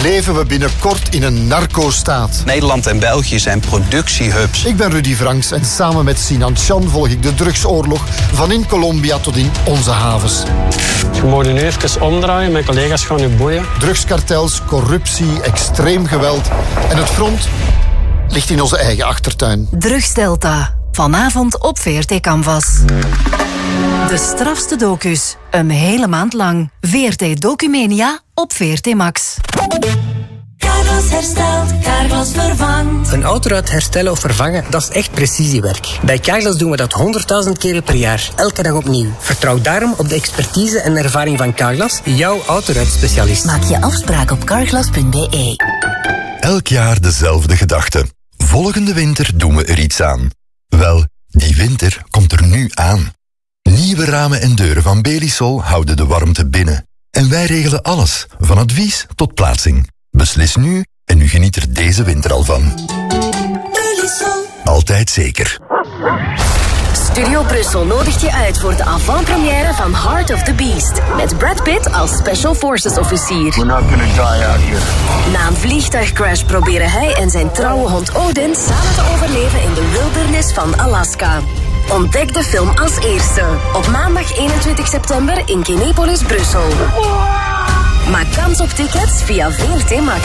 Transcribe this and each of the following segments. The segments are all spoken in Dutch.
Leven we binnenkort in een narco-staat? Nederland en België zijn productiehubs. Ik ben Rudy Franks en samen met Sinan Chan volg ik de drugsoorlog van in Colombia tot in onze havens. Je moet nu even omdraaien, mijn collega's gaan u boeien. Drugskartels, corruptie, extreem geweld en het front ligt in onze eigen achtertuin. Drugsdelta. Vanavond op VRT Canvas. De strafste docus. Een hele maand lang. VRT Documania op VRT Max. Carglass herstelt, Carglass vervangt. Een autoruit herstellen of vervangen, dat is echt precisiewerk. Bij Carglass doen we dat 100.000 keren per jaar, elke dag opnieuw. Vertrouw daarom op de expertise en ervaring van Carglass, jouw autoruitspecialist. Maak je afspraak op carglass.be. Elk jaar dezelfde gedachte. Volgende winter doen we er iets aan. Wel, die winter komt er nu aan. Nieuwe ramen en deuren van Belisol houden de warmte binnen. En wij regelen alles, van advies tot plaatsing. Beslis nu en u geniet er deze winter al van. Belisol. Altijd zeker. Studio Brussel nodigt je uit voor de avant-première van Heart of the Beast. Met Brad Pitt als Special Forces officier. We're not gonna die out here. Na een vliegtuigcrash proberen hij en zijn trouwe hond Odin samen te overleven in de wildernis van Alaska. Ontdek de film als eerste. Op maandag 21 september in Kinepolis, Brussel. Maak kans op tickets via VRT Max.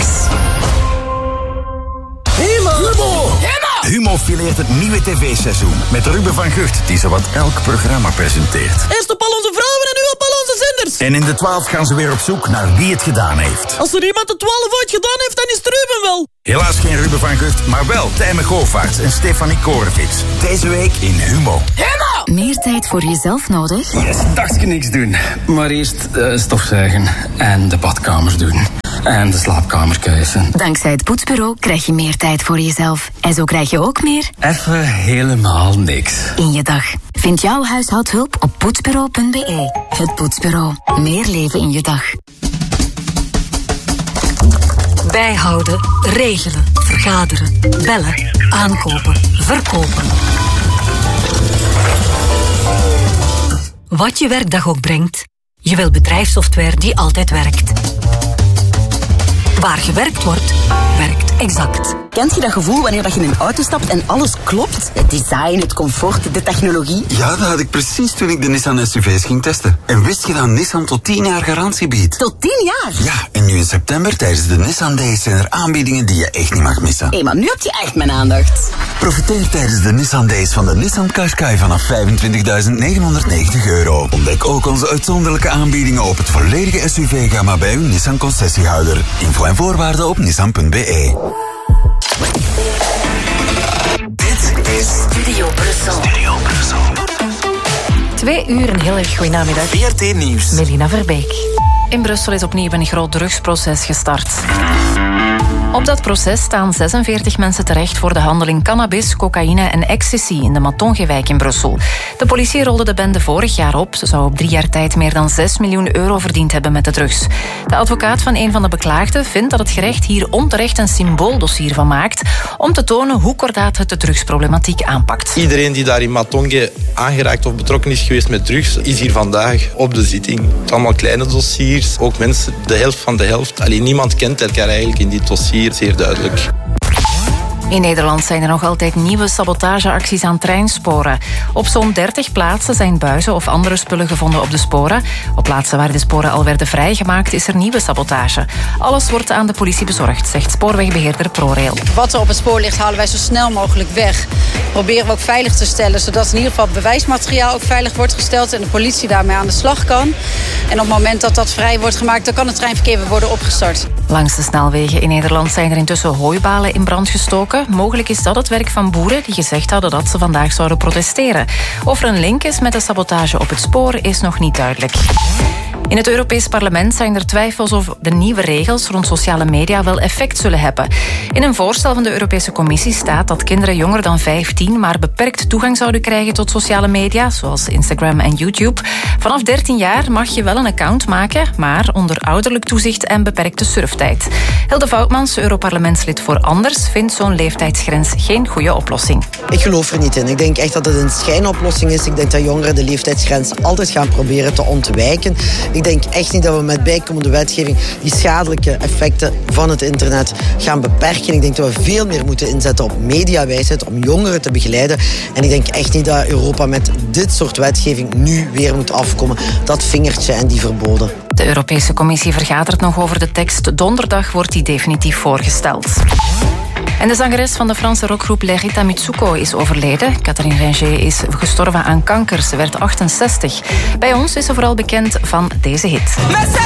Humo fileert het nieuwe tv-seizoen met Ruben van Gucht, die zowat elk programma presenteert. Eerst op al onze vrouwen en nu op al onze zenders. En in de 12 gaan ze weer op zoek naar wie het gedaan heeft. Als er iemand de 12 ooit gedaan heeft, dan is het Ruben wel. Helaas geen Ruben van Gucht, maar wel Tijme Govaerts en Stefanie Korevits. Deze week in Humo. Meer tijd voor jezelf nodig? Yes, dagje niks doen. Maar eerst stofzuigen en de badkamers doen. En de slaapkamer kuisen. Dankzij het Poetsbureau krijg je meer tijd voor jezelf. En zo krijg je ook meer... Even helemaal niks. in je dag. Vind jouw huishoudhulp op poetsbureau.be. Het Poetsbureau. Meer leven in je dag. Bijhouden, regelen, vergaderen, bellen, aankopen, verkopen. Wat je werkdag ook brengt, je wil bedrijfssoftware die altijd werkt. Waar gewerkt wordt, werkt Exact. Kent je dat gevoel wanneer je in een auto stapt en alles klopt? Het design, het comfort, de technologie. Ja, dat had ik precies toen ik de Nissan SUV's ging testen. En wist je dat Nissan tot 10 jaar garantie biedt? Tot 10 jaar? Ja, en nu in september tijdens de Nissan Days zijn er aanbiedingen die je echt niet mag missen. Hé, maar nu heb je echt mijn aandacht. Profiteer tijdens de Nissan Days van de Nissan Qashqai vanaf €25.990. Ontdek ook onze uitzonderlijke aanbiedingen op het volledige SUV-gamma bij uw Nissan concessiehouder. Info en voorwaarden op nissan.be. Dit is Studio Brussel. 2 uur, een heel erg goeie namiddag. VRT Nieuws. Melina Verbeek. In Brussel is opnieuw een groot drugsproces gestart. Op dat proces staan 46 mensen terecht voor de handel in cannabis, cocaïne en ecstasy in de Matongewijk in Brussel. De politie rolde de bende vorig jaar op. Ze zou op 3 jaar tijd meer dan €6 miljoen verdiend hebben met de drugs. De advocaat van een van de beklaagden vindt dat het gerecht hier onterecht een symbooldossier van maakt om te tonen hoe kordaat het de drugsproblematiek aanpakt. Iedereen die daar in Matonge aangeraakt of betrokken is geweest met drugs, is hier vandaag op de zitting. Het zijn allemaal kleine dossiers, ook mensen de helft van de helft. Alleen niemand kent elkaar eigenlijk in dit dossier. Zeer duidelijk. In Nederland zijn er nog altijd nieuwe sabotageacties aan treinsporen. Op zo'n 30 plaatsen zijn buizen of andere spullen gevonden op de sporen. Op plaatsen waar de sporen al werden vrijgemaakt is er nieuwe sabotage. Alles wordt aan de politie bezorgd, zegt spoorwegbeheerder ProRail. Wat er op het spoor ligt halen wij zo snel mogelijk weg. Proberen we ook veilig te stellen, zodat in ieder geval het bewijsmateriaal ook veilig wordt gesteld en de politie daarmee aan de slag kan. En op het moment dat dat vrij wordt gemaakt, dan kan het treinverkeer weer worden opgestart. Langs de snelwegen in Nederland zijn er intussen hooibalen in brand gestoken. Mogelijk is dat het werk van boeren die gezegd hadden dat ze vandaag zouden protesteren. Of er een link is met de sabotage op het spoor is nog niet duidelijk. In het Europees Parlement zijn er twijfels of de nieuwe regels rond sociale media wel effect zullen hebben. In een voorstel van de Europese Commissie staat dat kinderen jonger dan 15 maar beperkt toegang zouden krijgen tot sociale media, zoals Instagram en YouTube. Vanaf 13 jaar mag je wel een account maken, maar onder ouderlijk toezicht en beperkte surftijd. Hilde Voutmans, Europarlementslid voor Anders, vindt zo'n leeftijdsgrens geen goede oplossing. Ik geloof er niet in. Ik denk echt dat het een schijnoplossing is. Ik denk dat jongeren de leeftijdsgrens altijd gaan proberen te ontwijken. Ik denk echt niet dat we met bijkomende wetgeving die schadelijke effecten van het internet gaan beperken. Ik denk dat we veel meer moeten inzetten op mediawijsheid om jongeren te begeleiden. En ik denk echt niet dat Europa met dit soort wetgeving nu weer moet afkomen. Dat vingertje en die verboden. De Europese Commissie vergadert nog over de tekst. Donderdag wordt die definitief voorgesteld. En de zangeres van de Franse rockgroep Lerita Mitsuko is overleden. Catherine Ringer is gestorven aan kanker. Ze werd 68. Bij ons is ze vooral bekend van deze hit.